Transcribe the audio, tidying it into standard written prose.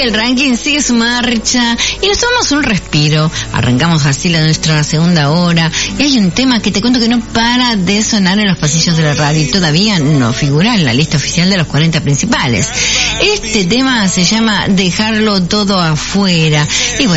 el ranking sigue su marcha y nos tomamos un respiro. Arrancamos así nuestra segunda hora y hay un tema que te cuento que no para de sonar en los pasillos de la radio y todavía no figura en la lista oficial de los 40 principales. Este tema se llama Dejarlo Todo Afuera y bueno,